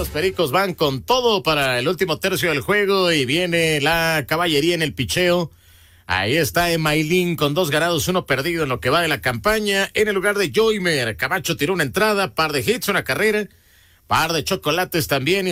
los Pericos van con todo para el último tercio del juego y viene la caballería en el picheo. Ahí está Emailín con 2 ganados, 1 perdido en lo que va de la campaña. En el lugar de Joymer, Camacho tiró una entrada, par de hits, una carrera, par de chocolates también.